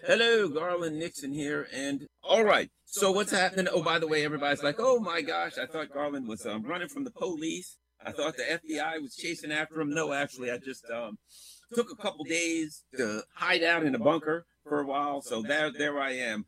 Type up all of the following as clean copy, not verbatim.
Hello, Garland Nixon here. And all right, so what's happening? Oh, by the way, everybody's like, oh my gosh, I thought Garland was running from the police. I thought the FBI was chasing after him. No, actually, I just took a couple days to hide out in a bunker for a while. So there I am,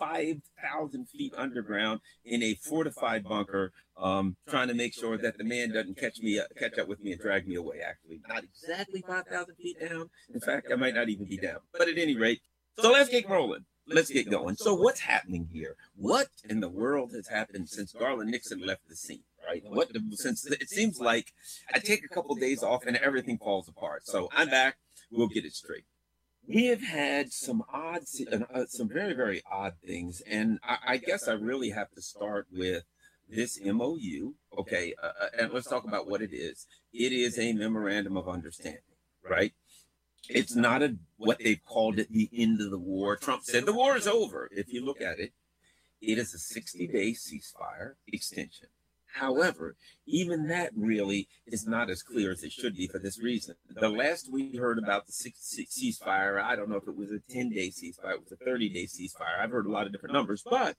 5,000 feet underground in a fortified bunker, trying to make sure that the man doesn't catch up with me and drag me away. Actually, not exactly 5,000 feet down. In fact, I might not even be down. But at any rate, so let's get rolling. Let's get going. So what's happening here? What in the world has happened since Garland Nixon left the scene? Right? Since it seems like I take a couple of days off and everything falls apart. So I'm back. We'll get it straight. We have had some some very, very odd things, and I guess I really have to start with this MOU. Okay, and let's talk about what it is. It is a memorandum of understanding, right? It's not what they've called it, the end of the war. Trump said the war is over. If you look at it, it is a 60-day ceasefire extension. However, even that really is not as clear as it should be for this reason. The last we heard about the ceasefire, I don't know if it was a 10-day ceasefire, it was a 30-day ceasefire. I've heard a lot of different numbers, but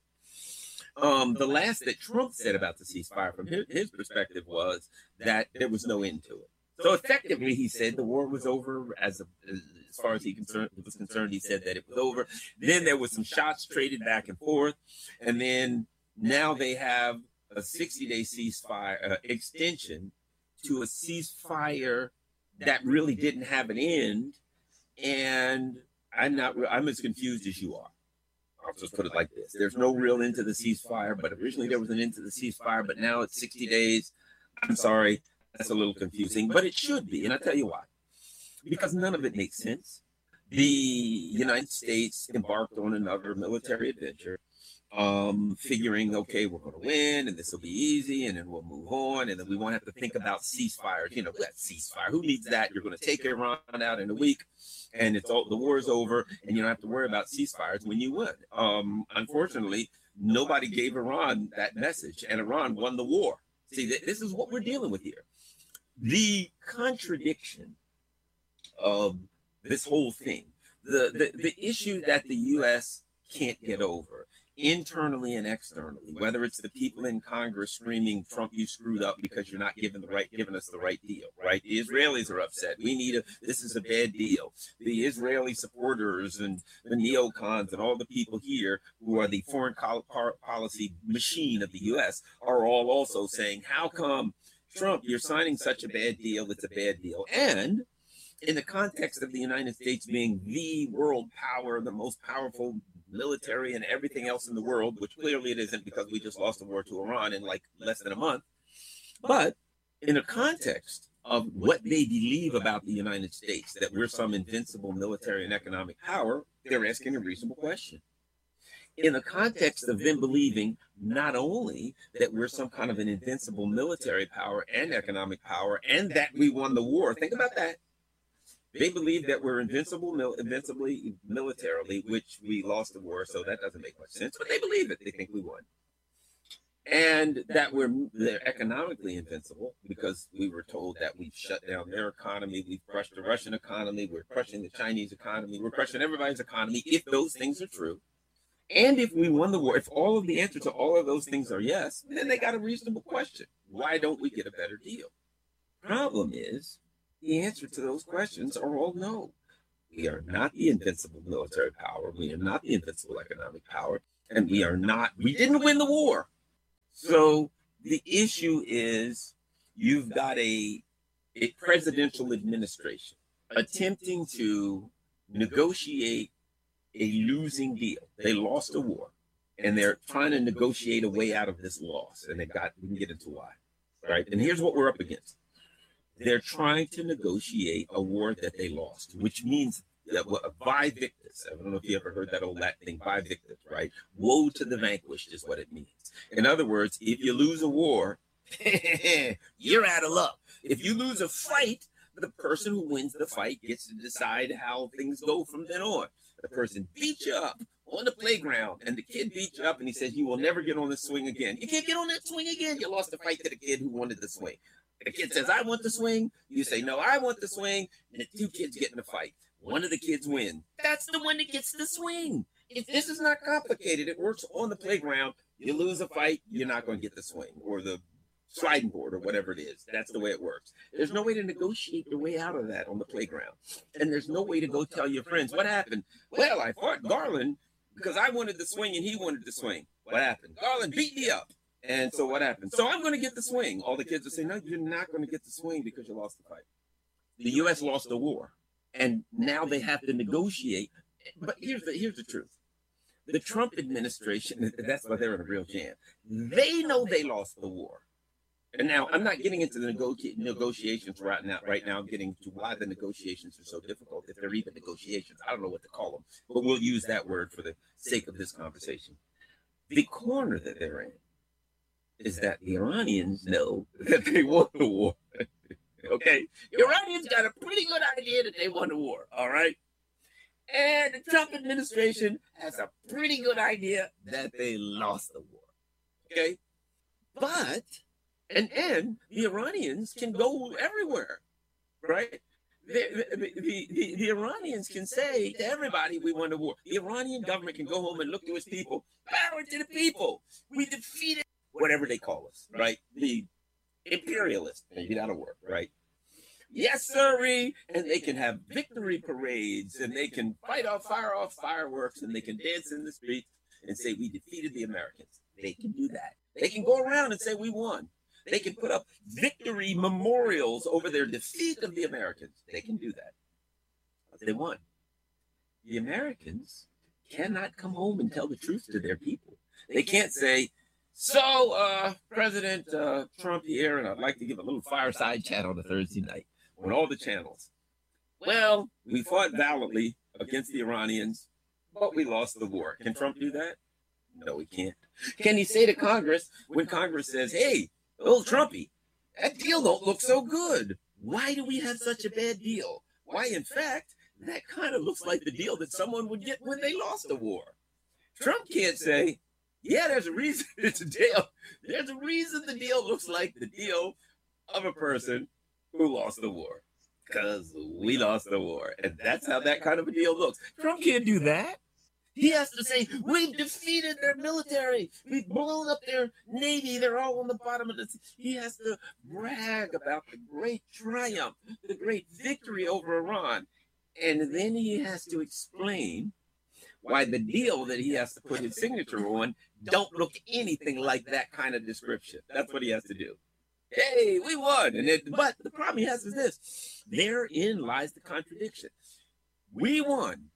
the last that Trump said about the ceasefire from his perspective was that there was no end to it. So effectively, he said the war was over as far as he was concerned. He said that it was over. Then there was some shots traded back and forth, and then now they have a 60-day ceasefire extension to a ceasefire that really didn't have an end. And I'm as confused as you are. I'll just put it like this: there's no real end to the ceasefire, but originally there was an end to the ceasefire, but now it's 60 days. I'm sorry. That's a little confusing, but it should be. And I'll tell you why. Because none of it makes sense. The United States embarked on another military adventure, figuring, okay, we're going to win and this will be easy and then we'll move on. And then we won't have to think about ceasefires. That ceasefire. Who needs that? You're going to take Iran out in a week and the war is over and you don't have to worry about ceasefires when you win. Unfortunately, nobody gave Iran that message and Iran won the war. See, this is what we're dealing with here. The contradiction of this whole thing, the issue that the U.S. can't get over internally and externally, whether it's the people in Congress screaming, Trump, you screwed up because you're not giving us the right deal, right? The Israelis are upset. This is a bad deal. The Israeli supporters and the neocons and all the people here who are the foreign policy machine of the U.S. are all also saying, how come Trump, you're signing such a bad deal? It's a bad deal. And in the context of the United States being the world power, the most powerful military and everything else in the world, which clearly it isn't because we just lost the war to Iran in like less than a month. But in the context of what they believe about the United States, that we're some invincible military and economic power, they're asking a reasonable question. In the context of them believing not only that we're some kind of an invincible military power and economic power and that we won the war, think about that. They believe that we're invincibly militarily, which we lost the war, so that doesn't make much sense, but they believe it. They think we won. And that they're economically invincible because we were told that we've shut down their economy, we've crushed the Russian economy, we're crushing the Chinese economy, we're crushing everybody's economy, if those things are true. And if we won the war, if all of the answers to all of those things are yes, then they got a reasonable question. Why don't we get a better deal? Problem is, the answer to those questions are all no. We are not the invincible military power. We are not the invincible economic power. And we didn't win the war. So the issue is you've got a presidential administration attempting to negotiate a losing deal. They lost a war and they're trying to negotiate a way out of this loss. And we can get into why. Right. And here's what we're up against. They're trying to negotiate a war that they lost, which means that vae victis. I don't know if you ever heard that old Latin thing, vae victis, right? Woe to the vanquished is what it means. In other words, if you lose a war, you're out of luck. If you lose a fight, the person who wins the fight gets to decide how things go from then on. The person beats you up on the playground, and the kid beats you up, and he says, you will never get on the swing again. You can't get on that swing again. You lost the fight to the kid who wanted the swing. The kid says, I want the swing. You say, no, I want the swing. And the two kids get in a fight. one of the kids wins. That's the one that gets the swing. If this is not complicated, it works on the playground. You lose a fight, you're not going to get the swing or the sliding board or whatever it is. That's the way it works. There's no way to negotiate your way out of that on the playground. And there's no way to go tell your friends, what happened? Well, I fought Garland because I wanted the swing and he wanted the swing. What happened? Garland beat me up. And so what happened? So I'm going to get the swing. All the kids will say, no, you're not going to get the swing because you lost the fight. The U.S. lost the war. And now they have to negotiate. But here's the truth. The Trump administration, that's why they're in a real jam. They know they lost the war. And now I'm not getting into the negotiations right now. Right now, I'm getting to why the negotiations are so difficult, if they're even negotiations. I don't know what to call them, but we'll use that word for the sake of this conversation. The corner that they're in is that the Iranians know that they won the war. Okay? The Iranians got a pretty good idea that they won the war, all right? And the Trump administration has a pretty good idea that they lost the war. Okay? But, and the Iranians can go everywhere, right? The Iranians can say to everybody, we won the war. The Iranian government can go home and look to its people. Power to the people. We defeated whatever they call us, right? The imperialists. Maybe that'll work, right? Yes, sirree. And they can have victory parades, and they can fire off fireworks, and they can dance in the streets and say, we defeated the Americans. They can do that. They can go around and say, we won. They can put up victory memorials over their defeat of the Americans. They can do that. But they won. The Americans cannot come home and tell the truth to their people. They can't say, so, President Trump here, and I'd like to give a little fireside chat on a Thursday night on all the channels. Well, we fought valiantly against the Iranians, but we lost the war. Can Trump do that? No, he can't. Can he say to Congress, when Congress says, hey, old Trumpy, that deal don't look so good. Why do we have such a bad deal? Why, in fact, that kind of looks like the deal that someone would get when they lost the war. Trump can't say, yeah, there's a reason it's a deal. There's a reason the deal looks like the deal of a person who lost the war. Because we lost the war. And that's how that kind of a deal looks. Trump can't do that. He has to say, we've defeated their military. We've blown up their navy. They're all on the bottom of the sea. He has to brag about the great triumph, the great victory over Iran. And then he has to explain why the deal that he has to put his signature on don't look anything like that kind of description. That's what he has to do. Hey, we won. But the problem he has is this. Therein lies the contradiction. We won.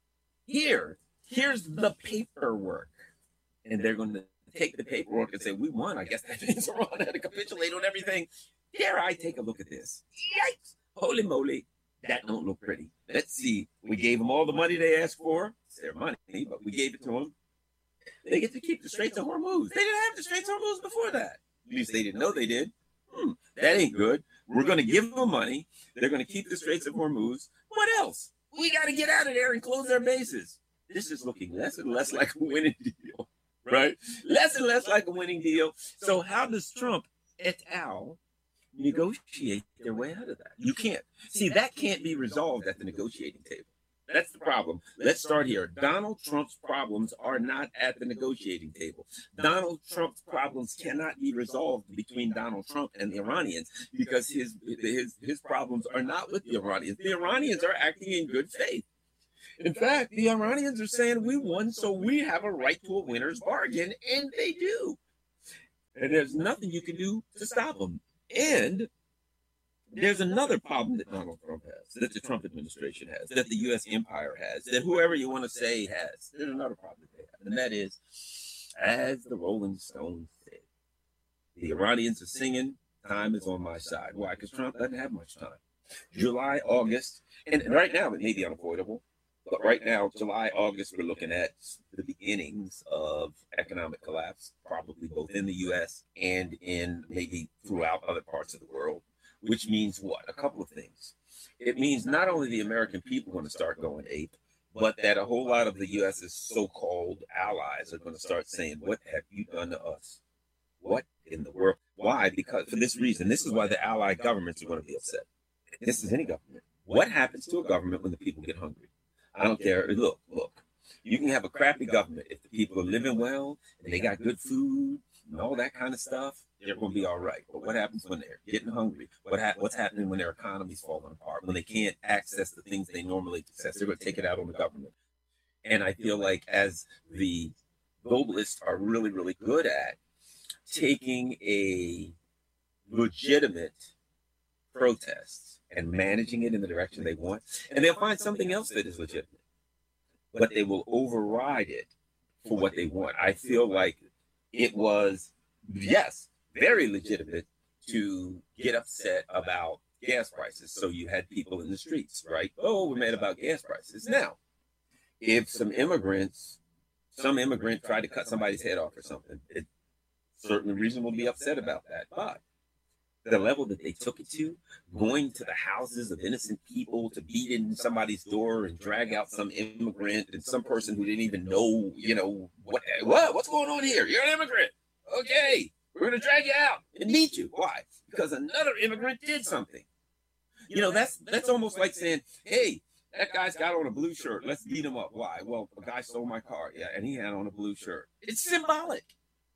Here's the paperwork. And they're going to take the paperwork and say, we won. I guess that means Iran had to capitulate on everything. Here, I take a look at this. Yikes. Holy moly. That don't look pretty. Let's see. We gave them all the money they asked for. It's their money, but we gave it to them. They get to keep the Straits of Hormuz. They didn't have the Straits of Hormuz before that. At least they didn't know they did. That ain't good. We're going to give them money. They're going to keep the Straits of Hormuz. What else? We got to get out of there and close our bases. This is looking less and less like a winning deal, right? Less and less like a winning deal. So how does Trump et al. Negotiate their way out of that? You can't. See, that can't be resolved at the negotiating table. That's the problem. Let's start here. Donald Trump's problems are not at the negotiating table. Donald Trump's problems cannot be resolved between Donald Trump and the Iranians because his problems are not with the Iranians. The Iranians are acting in good faith. In fact, the Iranians are saying we won, so we have a right to a winner's bargain, and they do. And there's nothing you can do to stop them. And there's another problem that Donald Trump has, that the Trump administration has, that the U.S. empire has, that whoever you want to say has. There's another problem that they have, and that is, as the Rolling Stones said, the Iranians are singing, time is on my side. Why? Because Trump doesn't have much time. July, August, and right now it may be unavoidable, but right now, July, August, we're looking at the beginnings of economic collapse, probably both in the U.S. and in maybe throughout other parts of the world, which means what? A couple of things. It means not only the American people are going to start going ape, but that a whole lot of the U.S.'s so-called allies are going to start saying, what have you done to us? What in the world? Why? Because for this reason, this is why the allied governments are going to be upset. This is any government. What happens to a government when the people get hungry? I don't care. Look. You can have a crappy government if the people are living well and they got good food and all that kind of stuff. They're going to be all right. But what happens when they're getting hungry? What's happening when their economy's falling apart? When they can't access the things they normally access? They're going to take it out on the government. And I feel like as the globalists are really, really good at taking a legitimate protest and managing it in the direction they want, and they'll find something else that is legitimate, but they will override it for what they want. I feel like it was, yes, very legitimate to get upset about gas prices. So you had people in the streets, right? Oh, we're mad about gas prices. Now, if some immigrant tried to cut somebody's head off or something, it's certainly reasonable to be upset about that. But the level that they took it to, going to the houses of innocent people to beat in somebody's door and drag out some immigrant and some person who didn't even know, what's going on here? You're an immigrant. Okay, we're going to drag you out and beat you. Why? Because another immigrant did something. That's almost like saying, hey, that guy's got on a blue shirt. Let's beat him up. Why? Well, a guy stole my car. Yeah, and he had on a blue shirt. It's symbolic.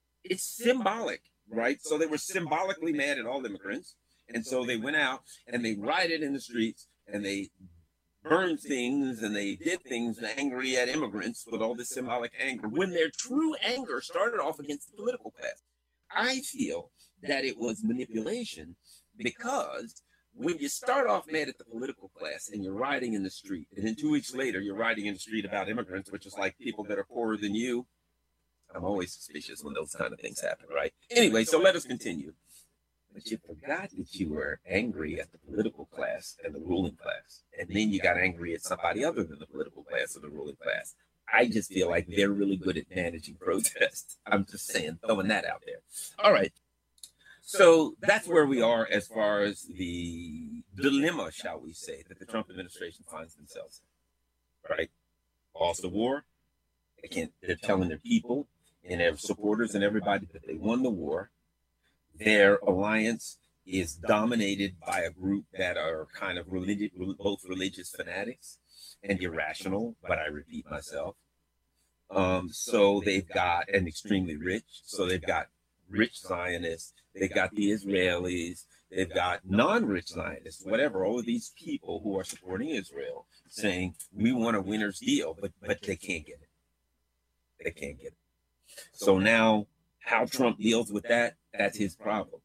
Right? So they were symbolically mad at all immigrants. And so they went out and they rioted in the streets and they burned things and they did things angry at immigrants with all this symbolic anger, when their true anger started off against the political class. I feel that it was manipulation, because when you start off mad at the political class and you're rioting in the street, and then 2 weeks later you're rioting in the street about immigrants, which is like people that are poorer than you, I'm always suspicious when those kind of things happen, right? Anyway, so let us continue. But you forgot that you were angry at the political class and the ruling class. And then you got angry at somebody other than the political class or the ruling class. I just feel like they're really good at managing protests. I'm just saying, throwing that out there. All right. So that's where we are as far as the dilemma, shall we say, that the Trump administration finds themselves in, right? Lost the war. They're telling their people and their supporters and everybody that they won the war. Their alliance is dominated by a group that are kind of both religious fanatics and irrational, but I repeat myself. So they've got an extremely rich. So they've got rich Zionists. They've got the Israelis. They've got non-rich Zionists, whatever. All of these people who are supporting Israel saying, we want a winner's deal, but they can't get it. They can't get it. So now how Trump deals with that, that's his problem.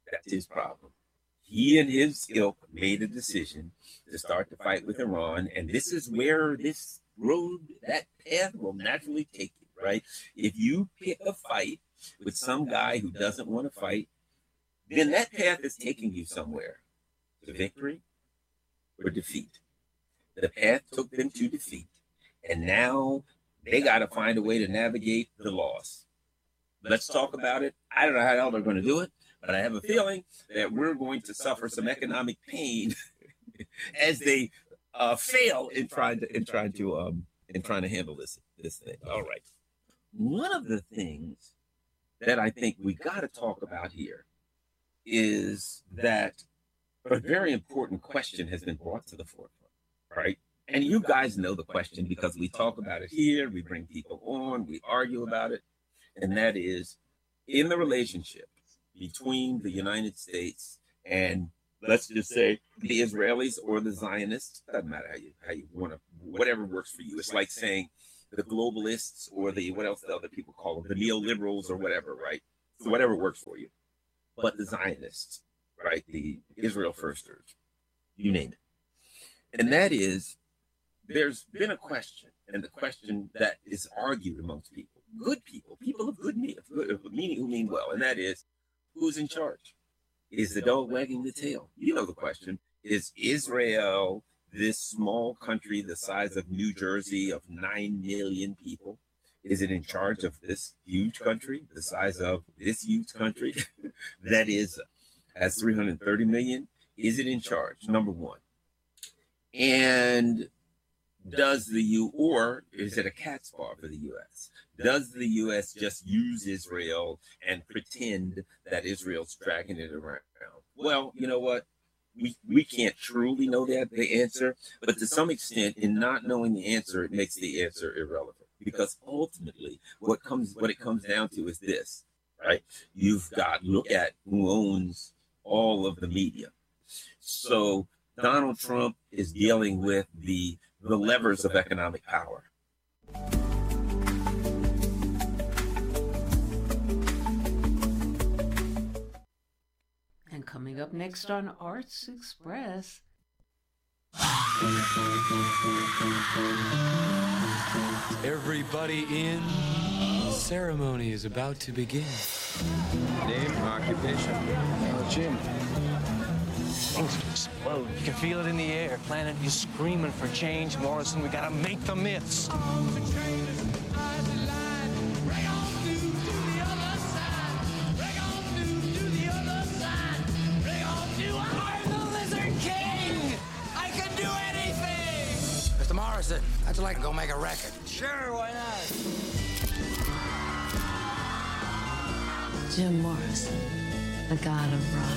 He and his ilk made a decision to start the fight with Iran. And this is where this road, that path will naturally take you, right? If you pick a fight with some guy who doesn't want to fight, then that path is taking you somewhere, to victory or defeat. The path took them to defeat. And now they got to find a way to navigate the loss. Let's talk about it. I don't know how they're going to do it, but I have a feeling that we're going to suffer some economic pain as they fail in trying to handle this thing. All right. One of the things that I think we got to talk about here is that a very important question has been brought to the forefront, right? And you guys know the question because we talk about it here, we bring people on, we argue about it. And that is, in the relationship between the United States and, let's just say, the Israelis or the Zionists, doesn't matter how you want to, whatever works for you. It's like saying the globalists or what else the other people call them, the neoliberals or whatever, right? So whatever works for you. But the Zionists, right? The Israel firsters, you name it. And that is, there's been a question, and the question that is argued amongst people, good people of good meaning who mean well, and that is, who's in charge? Is the dog wagging the tail? You know the question. Is Israel, this small country the size of New Jersey of 9 million people, is it in charge of this huge country, the size of this huge country that has 330 million? Is it in charge? Number one. And or is it a cat's paw for the U.S.? Does the U.S. just use Israel and pretend that Israel's dragging it around? Well, you know what? we can't truly know that the answer, but to some extent, in not knowing the answer, it makes the answer irrelevant. Because ultimately, what it comes down to is this, right? You've got look at who owns all of the media. So Donald Trump is dealing with the levers of economic power. And coming up next on Arts Express. Everybody in. Ceremony is about to begin. Name, occupation. Jim. Things explode. You can feel it in the air. Planet is screaming for change. Morrison, we gotta make the myths. Mr. Morrison, how'd you like to go make a record? Sure, why not? Jim Morrison, the god of rock.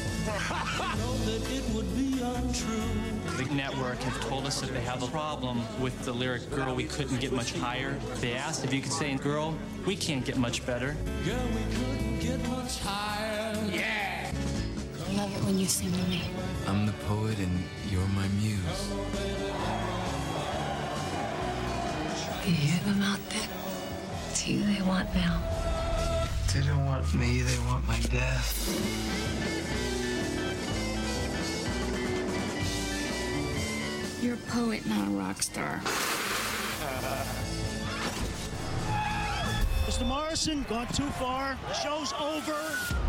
The network have told us that they have a problem with the lyric, girl, we couldn't get much higher. They asked if you could say, girl, we can't get much better. Girl, we couldn't get much higher. Yeah! I love it when you sing to me. I'm the poet and you're my muse. You hear them out there? It's you they want now. They don't want me, they want my death. You're a poet, not a rock star. Mr. Morrison, gone too far. The show's over.